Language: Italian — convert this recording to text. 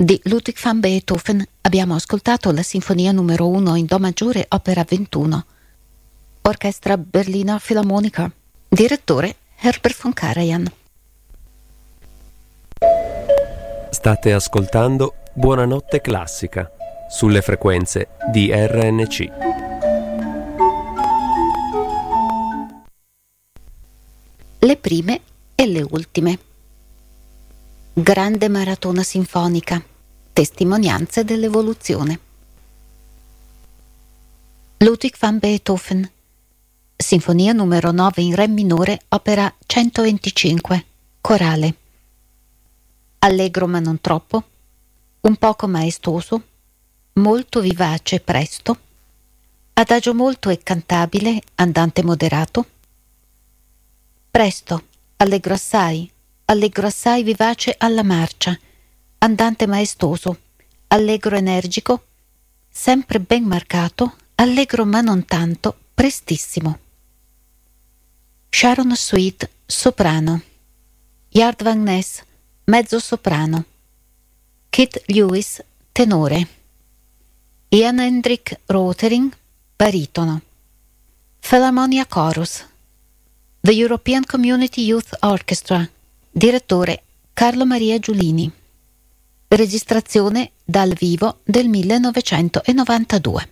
Di Ludwig van Beethoven abbiamo ascoltato la Sinfonia numero 1 in Do maggiore, opera 21. Orchestra Berliner Philharmonica. Direttore Herbert von Karajan. State ascoltando Buonanotte Classica sulle frequenze di RNC. Le prime e le ultime. Grande maratona sinfonica. Testimonianze dell'evoluzione. Ludwig van Beethoven. Sinfonia numero 9 in Re minore, opera 125, corale. Allegro ma non troppo, un poco maestoso, molto vivace presto, adagio molto e cantabile, andante moderato. Presto, allegro assai vivace alla marcia, andante maestoso, allegro energico, sempre ben marcato, allegro ma non tanto, prestissimo. Sharon Suite, soprano. Yard Van Ness, mezzo soprano. Kit Lewis, tenore. Ian Hendrik Rotering, baritono. Philharmonia Chorus. The European Community Youth Orchestra. Direttore Carlo Maria Giulini. Registrazione dal vivo del 1992.